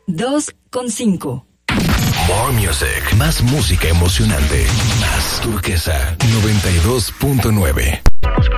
2,5. More Music. Más música emocionante. Más Turquesa 92.9.